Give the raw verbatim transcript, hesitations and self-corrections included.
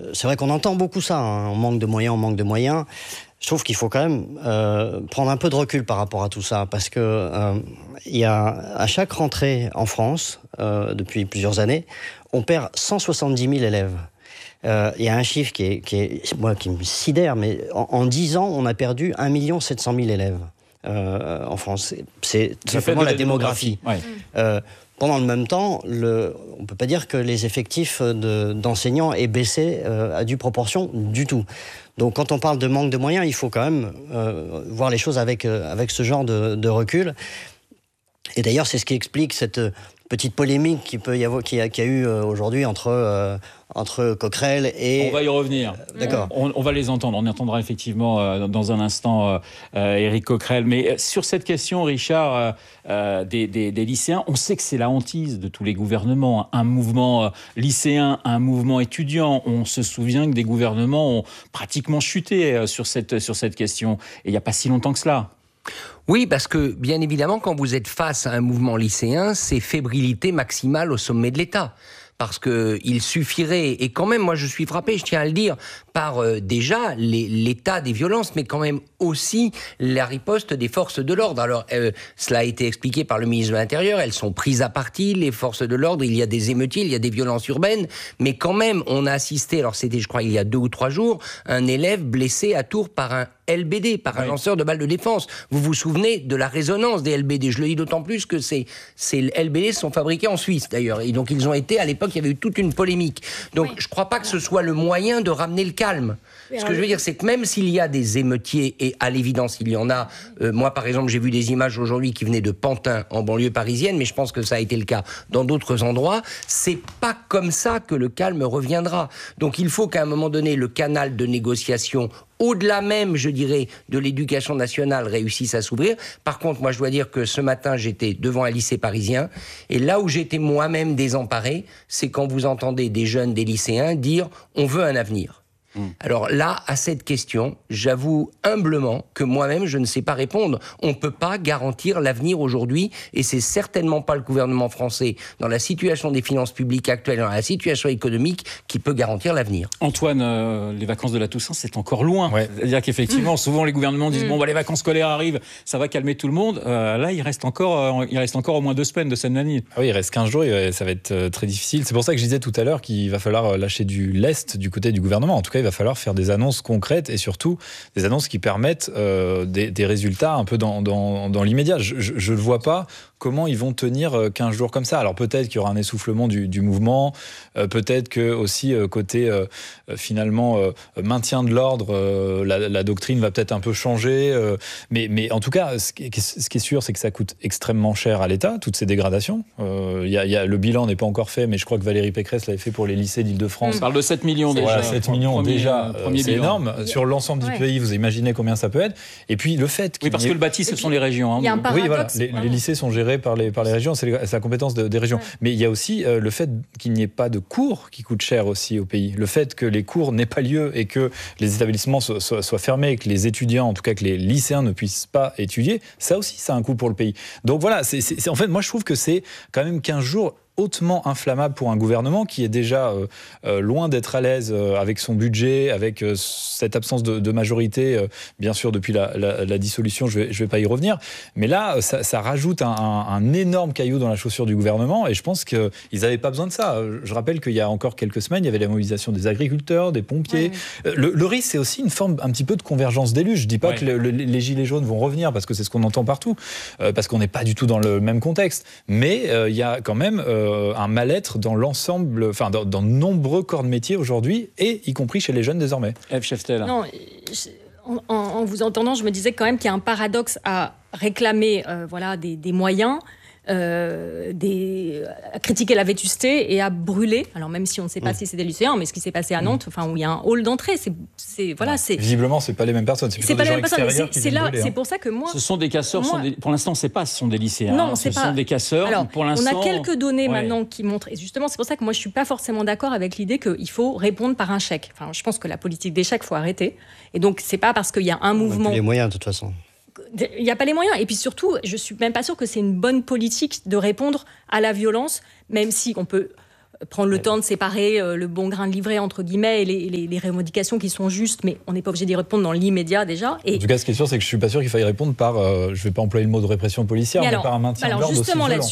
c'est vrai qu'on entend beaucoup ça, hein, on manque de moyens, on manque de moyens. Je trouve qu'il faut quand même euh, prendre un peu de recul par rapport à tout ça, parce que euh, y a, à chaque rentrée en France, euh, depuis plusieurs années, on perd cent soixante-dix mille élèves. Il euh, y a un chiffre qui, est, qui, est, moi, qui me sidère, mais en, en dix ans, on a perdu un million sept cent mille élèves euh, en France. C'est tout simplement la, la démographie. démographie. Ouais. Euh, pendant le même temps, le, on ne peut pas dire que les effectifs de, d'enseignants aient baissé euh, à due proportion du tout. Donc quand on parle de manque de moyens, il faut quand même euh, voir les choses avec, euh, avec ce genre de, de recul. Et d'ailleurs, c'est ce qui explique cette petite polémique qui peut y avoir, qui a, qui a eu euh, aujourd'hui entre, euh, entre Coquerel et... On va y revenir. Euh, d'accord. On, on va les entendre. On entendra effectivement euh, dans un instant euh, euh, Éric Coquerel. Mais sur cette question, Richard, euh, euh, des, des, des lycéens, on sait que c'est la hantise de tous les gouvernements. Un mouvement euh, lycéen, un mouvement étudiant. On se souvient que des gouvernements ont pratiquement chuté euh, sur, cette, sur cette question. Et il n'y a pas si longtemps que cela. Oui, parce que, bien évidemment, quand vous êtes face à un mouvement lycéen, c'est fébrilité maximale au sommet de l'État. Parce qu'il suffirait, et quand même, moi je suis frappé, je tiens à le dire, par euh, déjà les, l'état des violences, mais quand même aussi la riposte des forces de l'ordre. Alors, euh, cela a été expliqué par le ministre de l'Intérieur, elles sont prises à partie, les forces de l'ordre, il y a des émeutiers, il y a des violences urbaines, mais quand même, on a assisté, alors c'était, je crois, il y a deux ou trois jours, un élève blessé à Tours par un L B D, par un oui. lanceur de balles de défense. Vous vous souvenez de la résonance des L B D. Je le dis d'autant plus que ces, ces L B D sont fabriqués en Suisse, d'ailleurs. Et donc, ils ont été, à l'époque, il y avait eu toute une polémique. Donc, oui. je ne crois pas que ce soit le moyen de ramener le calme. Ce que je veux dire, c'est que même s'il y a des émeutiers, et à l'évidence, il y en a... Euh, moi, par exemple, j'ai vu des images aujourd'hui qui venaient de Pantin, en banlieue parisienne, mais je pense que ça a été le cas dans d'autres endroits. C'est pas comme ça que le calme reviendra. Donc, il faut qu'à un moment donné, le canal de négociation au-delà même, je dirais, de l'éducation nationale, réussissent à s'ouvrir. Par contre, moi, je dois dire que ce matin, j'étais devant un lycée parisien, et là où j'étais moi-même désemparé, c'est quand vous entendez des jeunes, des lycéens dire « on veut un avenir ». Alors là, à cette question, j'avoue humblement que moi-même, je ne sais pas répondre. On ne peut pas garantir l'avenir aujourd'hui, et c'est certainement pas le gouvernement français, dans la situation des finances publiques actuelles, dans la situation économique, qui peut garantir l'avenir. Antoine, euh, les vacances de la Toussaint, c'est encore loin. Ouais. C'est-à-dire qu'effectivement, mmh. souvent les gouvernements disent mmh. bon, bah, les vacances scolaires arrivent, ça va calmer tout le monde. Euh, là, il reste encore, euh, il reste encore au moins deux semaines de Seine-Nani. Ah oui, il reste quinze jours, et ça va être euh, très difficile. C'est pour ça que je disais tout à l'heure qu'il va falloir lâcher du lest du côté du gouvernement. En tout cas, il va falloir faire des annonces concrètes et surtout des annonces qui permettent euh, des, des résultats un peu dans, dans, dans l'immédiat. Je ne vois pas comment ils vont tenir quinze jours comme ça. Alors peut-être qu'il y aura un essoufflement du, du mouvement, euh, peut-être que aussi euh, côté euh, finalement euh, maintien de l'ordre, euh, la, la doctrine va peut-être un peu changer. Euh, mais, mais en tout cas, ce qui, ce qui est sûr, c'est que ça coûte extrêmement cher à l'État, toutes ces dégradations. Euh, y a, y a, le bilan n'est pas encore fait, mais je crois que Valérie Pécresse l'avait fait pour les lycées d'Île-de-France. On parle de sept millions déjà. Voilà, sept millions premier, déjà, euh, c'est bilan. énorme. A... Sur l'ensemble du ouais. pays, vous imaginez combien ça peut être. Et puis le fait qu'il Oui, parce ait... que le bâti, ce sont les régions. Hein, il y a un paradoxe. Oui, voilà, les, les lycées sont gérés par les, par les régions, c'est, les, c'est la compétence de, des régions. Ouais. Mais il y a aussi euh, le fait qu'il n'y ait pas de cours qui coûte cher aussi au pays. Le fait que les cours n'aient pas lieu et que les établissements soient, soient, soient fermés et que les étudiants, en tout cas que les lycéens ne puissent pas étudier, ça aussi, ça a un coût pour le pays. Donc voilà, c'est, c'est, c'est, en fait, moi je trouve que c'est quand même quinze jours hautement inflammable pour un gouvernement qui est déjà euh, euh, loin d'être à l'aise euh, avec son budget, avec euh, cette absence de, de majorité, euh, bien sûr depuis la, la, la dissolution, je ne vais, je vais pas y revenir, mais là ça, ça rajoute un, un, un énorme caillou dans la chaussure du gouvernement et je pense qu'ils n'avaient pas besoin de ça. Je rappelle qu'il y a encore quelques semaines, il y avait la mobilisation des agriculteurs, des pompiers. Ouais. Le, le risque, c'est aussi une forme un petit peu de convergence d'élus. Je ne dis pas ouais. que le, le, les gilets jaunes vont revenir parce que c'est ce qu'on entend partout, euh, parce qu'on n'est pas du tout dans le même contexte, mais il euh, y a quand même euh, un mal-être dans l'ensemble, enfin dans, dans de nombreux corps de métier aujourd'hui, et y compris chez les jeunes désormais. Ève Cheftel. Non, en, en vous entendant, je me disais quand même qu'il y a un paradoxe à réclamer euh, voilà, des, des moyens, euh, des, à critiquer la vétusté et à brûler. Alors même si on ne sait pas mmh. si c'est des lycéens, mais ce qui s'est passé à Nantes, enfin où il y a un hall d'entrée, c'est, c'est voilà, ouais. c'est. Visiblement, c'est pas les mêmes personnes. C'est, c'est pas des les gens mêmes personnes. C'est, c'est là, brûler, c'est hein. pour ça que moi. Ce sont des casseurs. Moi, sont des, pour l'instant, c'est pas. Ce sont des lycéens. Non, hein, c'est ce pas. sont des casseurs. Alors, pour l'instant, on a quelques données ouais. maintenant qui montrent. Et justement, c'est pour ça que moi, je suis pas forcément d'accord avec l'idée qu'il faut répondre par un chèque. Enfin, je pense que la politique des chèques, faut arrêter. Et donc, c'est pas parce qu'il y a un mouvement. On a plus les moyens de toute façon. Il n'y a pas les moyens. Et puis surtout, je ne suis même pas sûre que c'est une bonne politique de répondre à la violence, même si on peut prendre le temps de séparer euh, le bon grain de livret, entre guillemets, et les, les, les revendications qui sont justes, mais on n'est pas obligé d'y répondre dans l'immédiat déjà. Et... En tout cas, ce qui est sûr, c'est que je ne suis pas sûr qu'il faille répondre par, euh, je ne vais pas employer le mot de répression policière, mais, mais alors, par un maintien de l'ordre aussi violent.